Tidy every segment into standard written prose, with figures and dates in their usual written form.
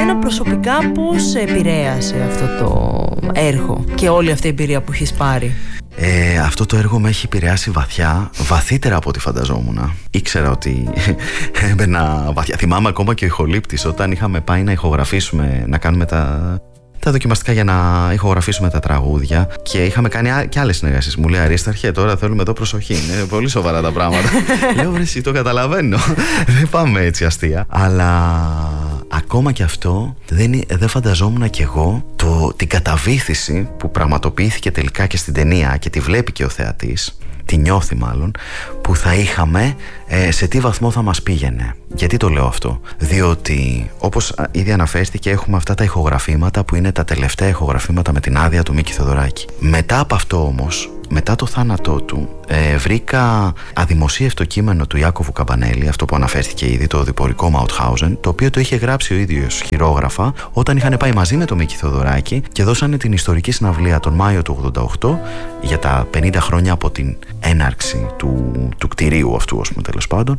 εσένα προσωπικά πώς επηρέασε αυτό το έργο και όλη αυτή η εμπειρία που έχεις πάρει? Αυτό το έργο με έχει επηρεάσει βαθιά, βαθύτερα από ό,τι φανταζόμουν. Ήξερα ότι έμπαινα βαθιά. Θυμάμαι ακόμα και ο ηχολήπτης, όταν είχαμε πάει να ηχογραφήσουμε, να κάνουμε τα δοκιμαστικά για να ηχογραφήσουμε τα τραγούδια και είχαμε κάνει και άλλες συνεργασίες. Μου λέει Αρίσταρχε, τώρα θέλουμε εδώ προσοχή. Είναι πολύ σοβαρά τα πράγματα. Λέω βρε, εσύ το καταλαβαίνω. Δεν πάμε έτσι αστεία. Αλλά ακόμα και αυτό δεν φανταζόμουν κι εγώ την καταβήθηση που πραγματοποιήθηκε τελικά και στην ταινία και τη βλέπει και ο θεατής. Τη νιώθει μάλλον, που θα είχαμε, σε τι βαθμό θα μας πήγαινε. Γιατί το λέω αυτό? Διότι όπως ήδη αναφέρθηκε, έχουμε αυτά τα ηχογραφήματα που είναι τα τελευταία ηχογραφήματα με την άδεια του Μίκη Θεοδωράκη. Μετά από αυτό όμως, μετά το θάνατό του, βρήκα αδημοσίευτο κείμενο του Ιάκωβου Καμπανέλη, αυτό που αναφέρθηκε ήδη, το διπορικό Μαουτχάουζεν, το οποίο το είχε γράψει ο ίδιος χειρόγραφα όταν είχαν πάει μαζί με τον Μίκη Θεοδωράκη και δώσανε την ιστορική συναυλία τον Μάιο του 88 για τα 50 χρόνια από την έναρξη του κτηρίου αυτού, ας πούμε, τέλος πάντων.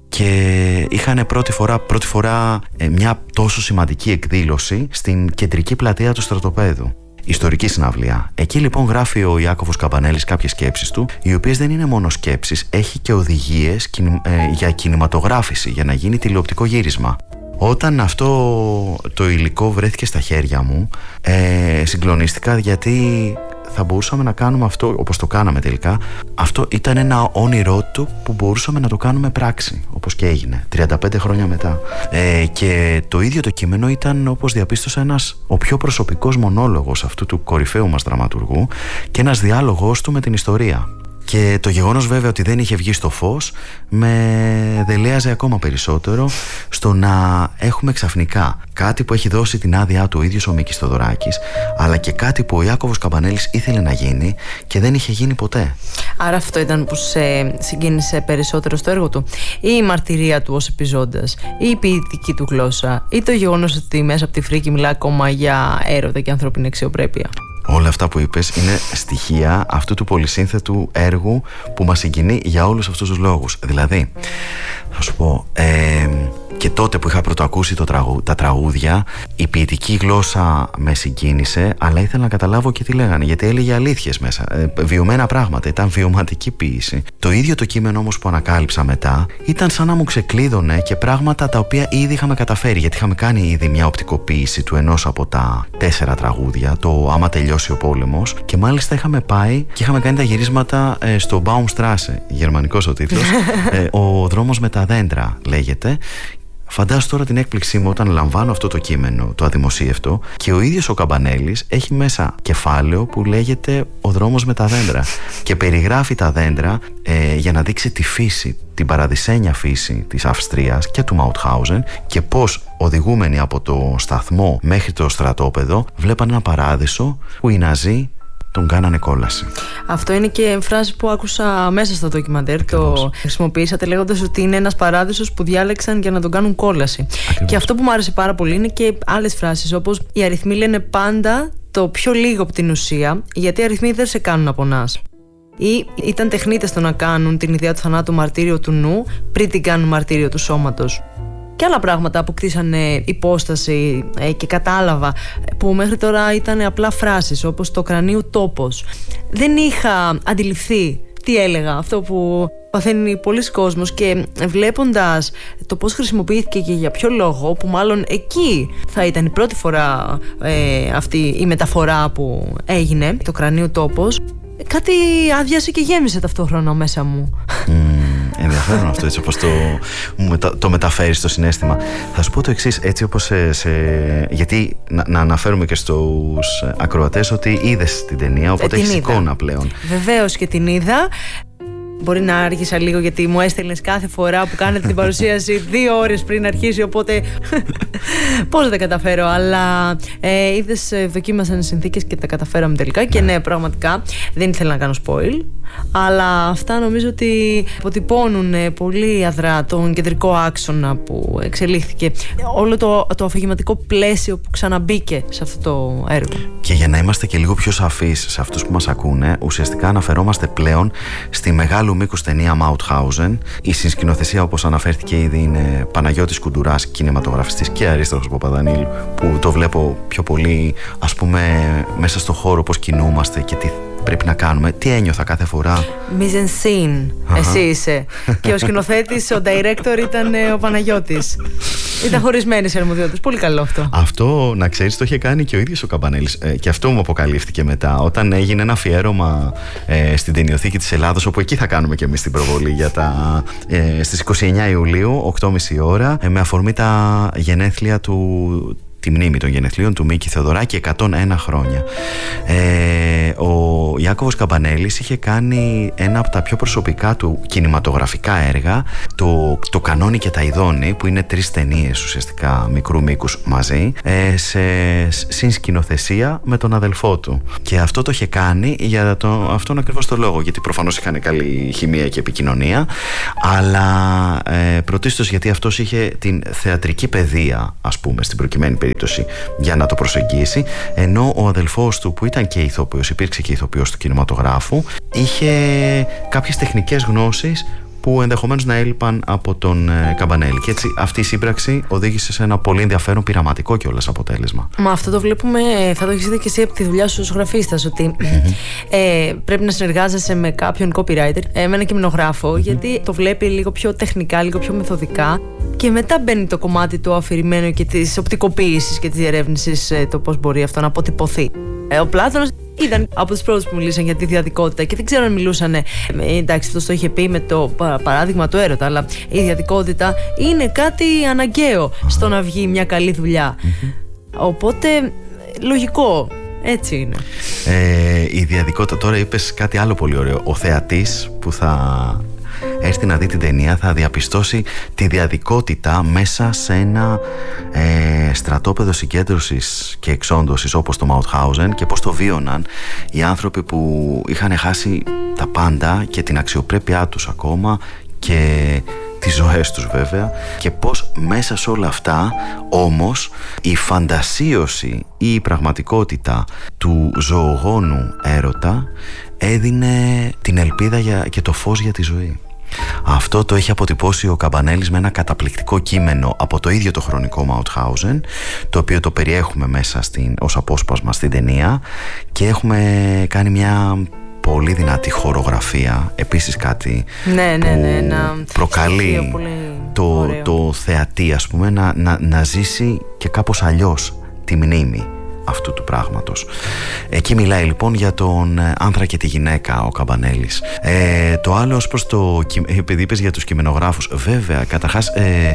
Και είχαν πρώτη φορά μια τόσο σημαντική εκδήλωση στην κεντρική πλατεία του στρατοπέδου. Ιστορική συναυλία. Εκεί λοιπόν γράφει ο Ιάκωβος Καμπανέλης κάποιες σκέψεις του, οι οποίες δεν είναι μόνο σκέψεις, έχει και οδηγίες για κινηματογράφηση, για να γίνει τηλεοπτικό γύρισμα. Όταν αυτό το υλικό βρέθηκε στα χέρια μου, συγκλονίστηκα, γιατί θα μπορούσαμε να κάνουμε αυτό όπως το κάναμε τελικά. Αυτό ήταν ένα όνειρό του που μπορούσαμε να το κάνουμε πράξη, όπως και έγινε 35 χρόνια μετά. Και το ίδιο το κείμενο ήταν, όπως διαπίστωσα, ο πιο προσωπικός μονόλογος αυτού του κορυφαίου μας δραματουργού και ένας διάλογος του με την ιστορία. Και το γεγονός βέβαια ότι δεν είχε βγει στο φως με δελέαζε ακόμα περισσότερο στο να έχουμε ξαφνικά κάτι που έχει δώσει την άδειά του ο ίδιος ο Μίκης Θεοδωράκης, αλλά και κάτι που ο Ιάκωβος Καμπανέλης ήθελε να γίνει και δεν είχε γίνει ποτέ. Άρα αυτό ήταν που σε συγκίνησε περισσότερο στο έργο του? Ή η μαρτυρία του ως επιζώντας, ή η ποιητική του γλώσσα, ή το γεγονός ότι μέσα από τη φρίκη μιλά ακόμα για έρωτα και ανθρώπινη αξιοπρέπεια? Όλα αυτά που είπες είναι στοιχεία αυτού του πολυσύνθετου έργου που μας συγκινεί για όλους αυτούς τους λόγους. Δηλαδή, θα σου πω, και τότε που είχα πρωτοακούσει τα τραγούδια, η ποιητική γλώσσα με συγκίνησε, αλλά ήθελα να καταλάβω και τι λέγανε, γιατί έλεγε αλήθειες μέσα, βιωμένα πράγματα, ήταν βιωματική ποίηση. Το ίδιο το κείμενο όμως που ανακάλυψα μετά ήταν σαν να μου ξεκλείδωνε και πράγματα τα οποία ήδη είχαμε καταφέρει, γιατί είχαμε κάνει ήδη μια οπτικοποίηση του ενός από τα 4 τραγούδια, το Άμα τελειώσει ο πόλεμος, και μάλιστα είχαμε πάει και είχαμε κάνει τα γυρίσματα στο Baumstrasse, γερμανικός ο τίτλος, ο δρόμος με τα δέντρα λέγεται. Φαντάσου τώρα την έκπληξή μου όταν λαμβάνω αυτό το κείμενο, το αδημοσίευτο, και ο ίδιος ο Καμπανέλης έχει μέσα κεφάλαιο που λέγεται «Ο δρόμος με τα δέντρα» και περιγράφει τα δέντρα για να δείξει τη φύση, την παραδεισένια φύση της Αυστρίας και του Μαουτχάουζεν, και πως οδηγούμενοι από το σταθμό μέχρι το στρατόπεδο βλέπαν ένα παράδεισο που οι Ναζί τον κάνανε κόλαση. Αυτό είναι και φράση που άκουσα μέσα στο ντοκιμαντέρ. Το χρησιμοποιήσατε λέγοντας ότι είναι ένας παράδεισος που διάλεξαν για να τον κάνουν κόλαση. Ακριβώς. Και αυτό που μου άρεσε πάρα πολύ είναι και άλλες φράσεις, όπως οι αριθμοί λένε πάντα το πιο λίγο από την ουσία, γιατί οι αριθμοί δεν σε κάνουν να πονάς. Ή ήταν τεχνίτες στο να κάνουν την ιδέα του θανάτου μαρτύριο του νου πριν την κάνουν μαρτύριο του σώματος. Και άλλα πράγματα αποκτήσανε υπόσταση και κατάλαβα, που μέχρι τώρα ήταν απλά φράσεις, όπως το κρανίου τόπος. Δεν είχα αντιληφθεί τι έλεγα, αυτό που παθαίνει πολλοί κόσμος, και βλέποντας το πώς χρησιμοποιήθηκε και για ποιο λόγο, που μάλλον εκεί θα ήταν η πρώτη φορά αυτή η μεταφορά που έγινε, το κρανίου τόπος, κάτι άδειασε και γέμισε ταυτόχρονα μέσα μου. Ενδιαφέρον αυτό, έτσι όπως το μεταφέρεις το συναίσθημα. Θα σου πω το εξής, έτσι όπως γιατί να αναφέρουμε και στους ακροατές ότι είδες την ταινία, οπότε έχεις εικόνα πλέον. Βεβαίως και την είδα. Μπορεί να άργησα λίγο, γιατί μου έστελνες κάθε φορά που κάνετε την παρουσίαση 2 ώρες πριν αρχίσει, οπότε πώς δεν καταφέρω. Αλλά είδες, δοκίμασαν συνθήκες και τα καταφέραμε τελικά. Και ναι, πραγματικά δεν ήθελα να κάνω spoil, αλλά αυτά νομίζω ότι αποτυπώνουν πολύ αδρά τον κεντρικό άξονα που εξελίχθηκε, όλο το αφηγηματικό πλαίσιο που ξαναμπήκε σε αυτό το έργο. Και για να είμαστε και λίγο πιο σαφείς σε αυτούς που μας ακούνε, ουσιαστικά αναφερόμαστε πλέον στη μεγάλη μεγάλου μήκους ταινία Mauthausen. Η συνσκηνοθεσία, όπως αναφέρθηκε ήδη, είναι Παναγιώτης Κουντουράς, κινηματογραφιστής, και Αρίσταρχος Παπαδανίλου, που το βλέπω πιο πολύ, ας πούμε, μέσα στο χώρο, πώς κινούμαστε και τι πρέπει να κάνουμε. Τι ένιωθα κάθε φορά. Mise en scène. Εσύ είσαι. Και ο σκηνοθέτης, ο director ήταν ο Παναγιώτης. Ήταν χωρισμένες οι αρμοδιότητες. Πολύ καλό αυτό. Αυτό, να ξέρεις, το είχε κάνει και ο ίδιος ο Καμπανέλης. Και αυτό μου αποκαλύφθηκε μετά. Όταν έγινε ένα αφιέρωμα στην Ταινιοθήκη της Ελλάδος, όπου εκεί θα κάνουμε και εμείς την προβολή στις 29 Ιουλίου, 8.30 ώρα, με αφορμή τα γενέθλια τη μνήμη των γενεθλίων του Μίκη Θεοδωράκη, 101 χρόνια. Ο Ιάκωβος Καμπανέλης είχε κάνει ένα από τα πιο προσωπικά του κινηματογραφικά έργα, το Κανόνι και τα Ειδώνη, που είναι 3 ταινίες ουσιαστικά μικρού μήκους μαζί, σε συνσκηνοθεσία με τον αδελφό του. Και αυτό το είχε κάνει για αυτόν ακριβώς το λόγο, γιατί προφανώς είχαν καλή χημεία και επικοινωνία, αλλά πρωτίστως γιατί αυτός είχε την θεατρική παιδεία, ας πούμε, στην προκειμένη περίπτωση, για να το προσεγγίσει, ενώ ο αδελφός του, που ήταν και ηθοποιός, υπήρξε και ηθοποιός του κινηματογράφου, είχε κάποιες τεχνικές γνώσεις που ενδεχομένως να έλειπαν από τον Καμπανέλη. Και έτσι αυτή η σύμπραξη οδήγησε σε ένα πολύ ενδιαφέρον, πειραματικό κιόλας αποτέλεσμα. Μα αυτό το βλέπουμε, θα το έχεις δει και εσύ από τη δουλειά σου ως γραφίστας, ότι πρέπει να συνεργάζεσαι με κάποιον copywriter, με ένα κειμενογράφο, γιατί το βλέπει λίγο πιο τεχνικά, λίγο πιο μεθοδικά. Και μετά μπαίνει το κομμάτι του αφηρημένου και της οπτικοποίησης και της διερεύνησης, το πώς μπορεί αυτό να αποτυπωθεί. Ο Πλάτωνας ήταν από τους πρώτους που μιλήσαν για τη διαδικότητα, και δεν ξέρω αν μιλούσαν. Εντάξει, αυτό το είχε πει με το παράδειγμα του έρωτα, αλλά η διαδικότητα είναι κάτι αναγκαίο στο να βγει μια καλή δουλειά. Οπότε, λογικό. Έτσι είναι. Η διαδικότητα, τώρα είπες κάτι άλλο πολύ ωραίο. Ο θεατής που θα έρθει να δει την ταινία θα διαπιστώσει τη διαδικότητα μέσα σε ένα στρατόπεδο συγκέντρωσης και εξόντωσης όπως το Mauthausen, και πώς το βίωναν οι άνθρωποι που είχαν χάσει τα πάντα και την αξιοπρέπειά τους ακόμα και τις ζωές τους βέβαια, και πώς μέσα σε όλα αυτά όμως η φαντασίωση ή η πραγματικότητα του ζωογόνου έρωτα έδινε την ελπίδα και το φως για τη ζωή. Αυτό το έχει αποτυπώσει ο Καμπανέλης με ένα καταπληκτικό κείμενο από το ίδιο το χρονικό Mauthausen, το οποίο το περιέχουμε μέσα ως απόσπασμα στην ταινία, και έχουμε κάνει μια πολύ δυνατή χορογραφία, επίσης κάτι που προκαλεί το θεατή, ας πούμε, να ζήσει και κάπως αλλιώς τη μνήμη αυτού του πράγματος. Εκεί μιλάει λοιπόν για τον άνθρα και τη γυναίκα ο Καμπανέλης. Το άλλο, ως προς επειδή είπες για τους κειμενογράφους, βέβαια, καταρχάς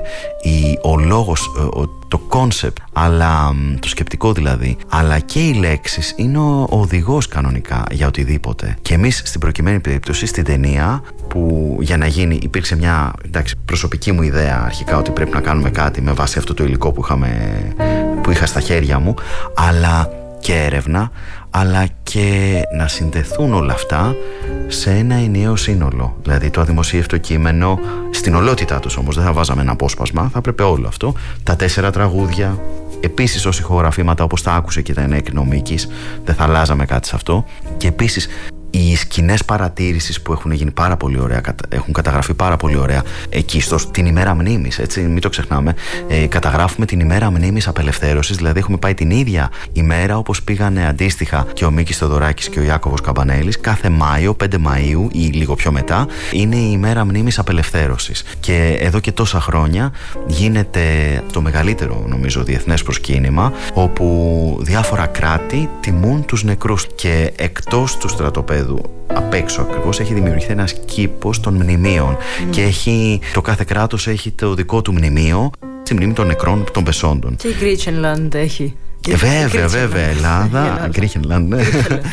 ο λόγος, το κόνσεπτ, αλλά το σκεπτικό δηλαδή, αλλά και οι λέξεις είναι ο οδηγός κανονικά για οτιδήποτε. Και εμείς στην προκειμένη περίπτωση στην ταινία, που για να γίνει υπήρξε μια προσωπική μου ιδέα αρχικά ότι πρέπει να κάνουμε κάτι με βάση αυτό το υλικό που είχα στα χέρια μου, αλλά και έρευνα, αλλά και να συνδεθούν όλα αυτά σε ένα ενιαίο σύνολο. Δηλαδή το αδημοσίευτο κείμενο στην ολότητά τους, όμως δεν θα βάζαμε ένα απόσπασμα, θα έπρεπε όλο αυτό, τα 4 τραγούδια, επίσης ως ηχογραφήματα όπως τα άκουσε και τα ενέκρινε ο Μίκης, δεν θα αλλάζαμε κάτι σε αυτό. Και επίσης οι σκηνές παρατήρησης που έχουν γίνει πάρα πολύ ωραία, έχουν καταγραφεί πάρα πολύ ωραία εκεί την ημέρα μνήμης, έτσι, μην το ξεχνάμε. Καταγράφουμε την ημέρα μνήμης απελευθέρωσης, δηλαδή έχουμε πάει την ίδια ημέρα όπως πήγανε αντίστοιχα και ο Μίκης Θεοδωράκης και ο Ιάκωβος Καμπανέλης. Κάθε Μάιο, 5 Μαΐου ή λίγο πιο μετά, είναι η ημέρα μνήμης απελευθέρωσης. Και εδώ και τόσα χρόνια γίνεται το μεγαλύτερο, νομίζω, διεθνές προσκύνημα, όπου διάφορα κράτη τιμούν τους νεκρούς, και εκτός του στρατοπέδου, απ' έξω ακριβώς, έχει δημιουργηθεί ένας κήπος των μνημείων, και το κάθε κράτος έχει το δικό του μνημείο, τη μνήμη των νεκρών, των πεσόντων. Και η Γκρίτσενλαντ έχει. Βέβαια, Ελλάδα, Γκρίχενλαντ, ναι.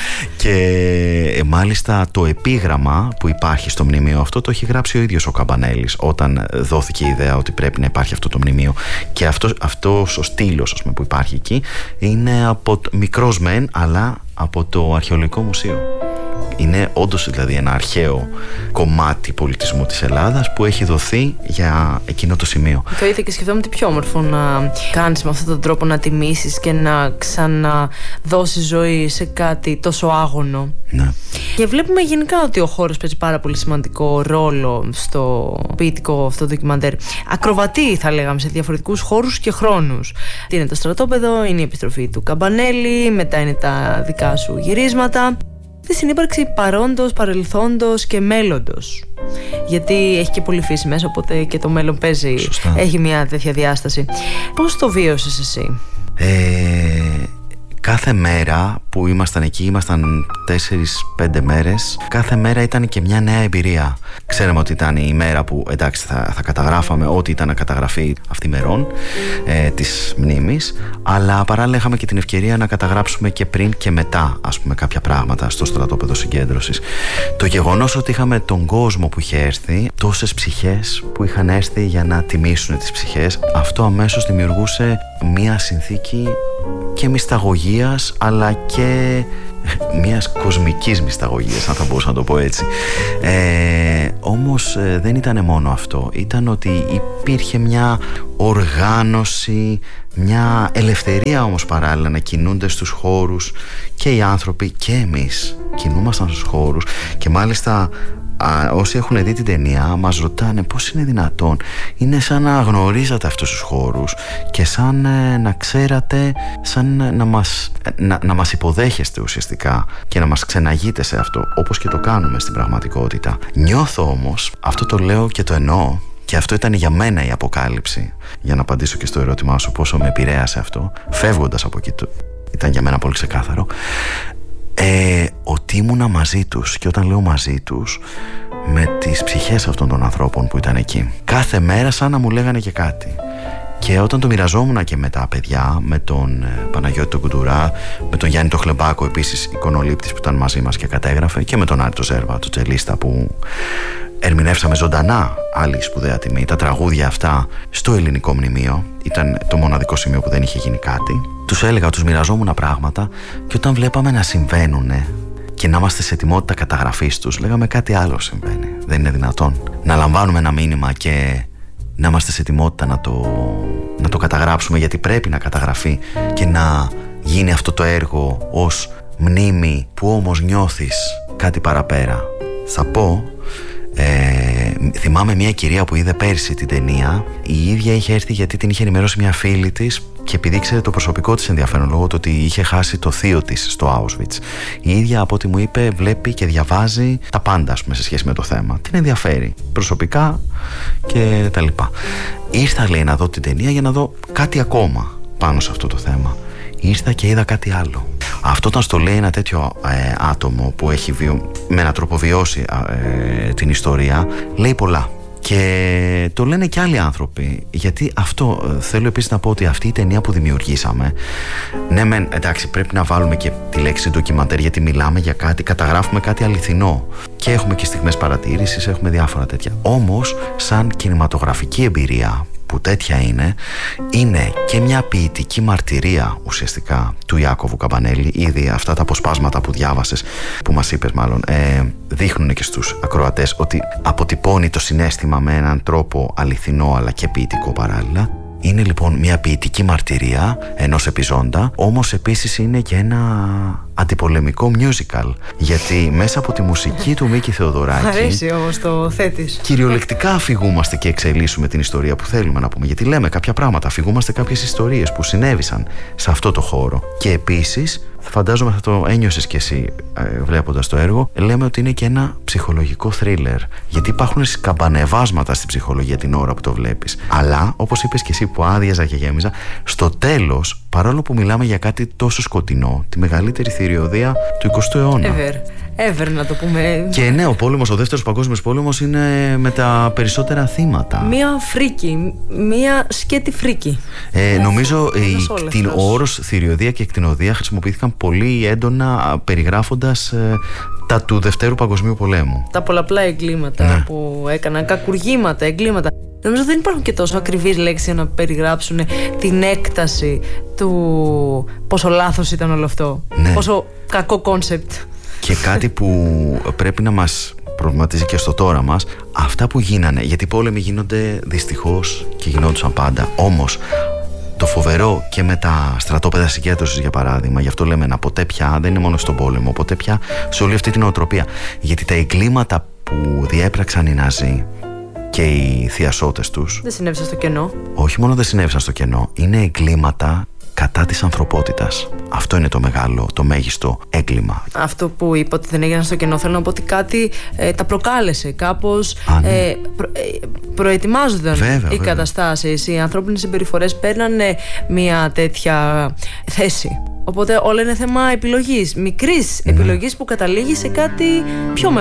Και μάλιστα το επίγραμμα που υπάρχει στο μνημείο αυτό το έχει γράψει ο ίδιος ο Καμπανέλης όταν δόθηκε η ιδέα ότι πρέπει να υπάρχει αυτό το μνημείο. Και αυτός ο στήλος, ας πούμε, που υπάρχει εκεί είναι μικρός μεν, αλλά από το Αρχαιολογικό Μουσείο. Είναι όντως δηλαδή ένα αρχαίο κομμάτι πολιτισμού της Ελλάδας που έχει δοθεί για εκείνο το σημείο. Το είδα και σκεφτόμουν τι πιο όμορφο να κάνεις με αυτόν τον τρόπο, να τιμήσεις και να ξαναδώσεις ζωή σε κάτι τόσο άγωνο. Ναι. Και βλέπουμε γενικά ότι ο χώρος παίζει πάρα πολύ σημαντικό ρόλο στο ποιητικό αυτό ντοκιμαντέρ. Ακροβατεί, θα λέγαμε, σε διαφορετικούς χώρους και χρόνους. Είναι το στρατόπεδο, είναι η επιστροφή του Καμπανέλη, μετά είναι τα δικά σου γυρίσματα. Τη συνύπαρξη παρόντος, παρελθόντος και μέλλοντος. Γιατί έχει και πολύ φύση μέσα, οπότε και το μέλλον παίζει. Σωστά. Έχει μια τέτοια διάσταση. Πώς το βίωσες εσύ? Κάθε μέρα που ήμασταν εκεί, ήμασταν 4-5 μέρες, κάθε μέρα ήταν και μια νέα εμπειρία. Ξέραμε ότι ήταν η μέρα που, εντάξει, θα καταγράφαμε ό,τι ήταν να καταγραφεί αυθημερών της μνήμης, αλλά παράλληλα είχαμε και την ευκαιρία να καταγράψουμε και πριν και μετά, ας πούμε, κάποια πράγματα στο στρατόπεδο συγκέντρωσης. Το γεγονός ότι είχαμε τον κόσμο που είχε έρθει, τόσες ψυχές που είχαν έρθει για να τιμήσουν τις ψυχές, αυτό αμέσως δημιουργούσε μια συνθήκη και μυσταγωγίας, αλλά και μιας κοσμικής μυσταγωγίας, αν θα μπορούσα να το πω έτσι. Όμως δεν ήταν μόνο αυτό. Ήταν ότι υπήρχε μια οργάνωση, μια ελευθερία όμως παράλληλα να κινούνται στους χώρους, και οι άνθρωποι και εμείς κινούμασταν στους χώρους. Και μάλιστα όσοι έχουν δει την ταινία μας ρωτάνε πώς είναι δυνατόν. Είναι σαν να γνωρίζατε αυτούς τους χώρους και σαν να ξέρατε, σαν να μας υποδέχεστε ουσιαστικά και να μας ξεναγείτε σε αυτό, όπως και το κάνουμε στην πραγματικότητα. Νιώθω όμως, αυτό το λέω και το εννοώ, και αυτό ήταν για μένα η αποκάλυψη, για να απαντήσω και στο ερώτημά σου πόσο με επηρέασε αυτό, φεύγοντας από εκεί, ήταν για μένα πολύ ξεκάθαρο. Ότι ήμουνα μαζί τους, και όταν λέω μαζί τους, με τις ψυχές αυτών των ανθρώπων που ήταν εκεί. Κάθε μέρα σαν να μου λέγανε και κάτι. Και όταν το μοιραζόμουν και με τα παιδιά, με τον Παναγιώτη τον Κουντουρά, με τον Γιάννη τον Χλεμπάκο, επίσης εικονολήπτης που ήταν μαζί μας και κατέγραφε, και με τον Άρη τον Ζέρβα, τον τσελίστα, που ερμηνεύσαμε ζωντανά, άλλη σπουδαία τιμή, τα τραγούδια αυτά στο ελληνικό μνημείο. Ήταν το μοναδικό σημείο που δεν είχε γίνει κάτι. Τους έλεγα, τους μοιραζόμουν πράγματα, και όταν βλέπαμε να συμβαίνουνε και να είμαστε σε ετοιμότητα καταγραφής τους, λέγαμε κάτι άλλο συμβαίνει. Δεν είναι δυνατόν να λαμβάνουμε ένα μήνυμα και να είμαστε σε ετοιμότητα να το καταγράψουμε, γιατί πρέπει να καταγραφεί και να γίνει αυτό το έργο ως μνήμη, που όμως νιώθεις κάτι παραπέρα. Θα πω, θυμάμαι μια κυρία που είδε πέρσι την ταινία. Η ίδια είχε έρθει γιατί την είχε ενημερώσει μια φίλη της, και επειδή ήξερε το προσωπικό της ενδιαφέρον λόγω του ότι είχε χάσει το θείο της στο Auschwitz. Η ίδια, από ό,τι μου είπε, βλέπει και διαβάζει τα πάντα, ας πούμε, σε σχέση με το θέμα. Την ενδιαφέρει προσωπικά και τα λοιπά. Ήρθα, λέει, να δω την ταινία για να δω κάτι ακόμα πάνω σε αυτό το θέμα. Ήρθα και είδα κάτι άλλο. Αυτό, όταν στο λέει ένα τέτοιο άτομο που έχει με έναν τρόπο βιώσει την ιστορία, λέει πολλά. Και το λένε και άλλοι άνθρωποι. Γιατί αυτό θέλω επίσης να πω, ότι αυτή η ταινία που δημιουργήσαμε, ναι μεν, εντάξει, πρέπει να βάλουμε και τη λέξη ντοκιμαντέρ, γιατί μιλάμε για κάτι, καταγράφουμε κάτι αληθινό, και έχουμε και στιγμές παρατήρησης, έχουμε διάφορα τέτοια. Όμως σαν κινηματογραφική εμπειρία, που τέτοια είναι και μια ποιητική μαρτυρία ουσιαστικά του Ιάκωβου Καμπανέλη. Ήδη αυτά τα αποσπάσματα που διάβασες, που μας είπες μάλλον, δείχνουν και στους ακροατές ότι αποτυπώνει το συναίσθημα με έναν τρόπο αληθινό αλλά και ποιητικό παράλληλα. Είναι λοιπόν μια ποιητική μαρτυρία ενός επιζώντα, όμως επίσης είναι και ένα αντιπολεμικό musical, γιατί μέσα από τη μουσική του Μίκη Θεοδωράκη, αρέσει όμως το θέτεις, κυριολεκτικά αφηγούμαστε και εξελίσσουμε την ιστορία που θέλουμε να πούμε, γιατί λέμε κάποια πράγματα, αφηγούμαστε κάποιες ιστορίες που συνέβησαν σε αυτό το χώρο. Και επίσης, φαντάζομαι θα το ένιωσες κι εσύ βλέποντας το έργο, λέμε ότι είναι και ένα ψυχολογικό θρίλερ, γιατί υπάρχουν σκαμπανεβάσματα στην ψυχολογία την ώρα που το βλέπεις. Αλλά, όπως είπες κι εσύ που άδειαζα και γέμιζα, στο τέλος, παρόλο που μιλάμε για κάτι τόσο σκοτεινό, τη μεγαλύτερη θηριωδία του 20ου αιώνα. Ever, να το πούμε. Και ναι, ο πόλεμος, ο δεύτερος παγκόσμιος πόλεμος, είναι με τα περισσότερα θύματα. Μία φρίκη, μία σκέτη φρίκη. Νομίζω ο όρος θηριωδία και εκτινωδία χρησιμοποιήθηκαν πολύ έντονα περιγράφοντας τα του Δευτέρου Παγκοσμίου Πολέμου. Τα πολλαπλά εγκλήματα που έκαναν, κακουργήματα, εγκλήματα. Νομίζω δεν υπάρχουν και τόσο ακριβείς λέξεις για να περιγράψουν την έκταση του πόσο λάθος ήταν όλο αυτό. Ναι. Πόσο κακό κόνσεπτ. Και κάτι που πρέπει να μας προβληματίζει και στο τώρα μας, αυτά που γίνανε, γιατί οι πόλεμοι γίνονται δυστυχώς και γινόντουσαν πάντα, όμως το φοβερό και με τα στρατόπεδα συγκέντρωσης, για παράδειγμα, γι' αυτό λέμε να ποτέ πια δεν είναι μόνο στον πόλεμο, ποτέ πια σε όλη αυτή την νοοτροπία, γιατί τα εγκλήματα που διέπραξαν οι Ναζί και οι θειασότες τους δεν συνέβησαν στο κενό. Όχι μόνο δεν συνέβησαν στο κενό, είναι εγκλήματα κατά της ανθρωπότητας. Αυτό είναι το μεγάλο, το μέγιστο έγκλημα. Αυτό που είπα ότι δεν έγιναν στο κενό, θέλω να πω ότι κάτι τα προκάλεσε. Κάπως προετοιμάζονταν βέβαια. Καταστάσεις. Οι ανθρώπινες συμπεριφορές παίρνανε μια τέτοια θέση. Οπότε όλα είναι θέμα επιλογής, μικρής επιλογής που καταλήγει σε κάτι πιο μεγάλο.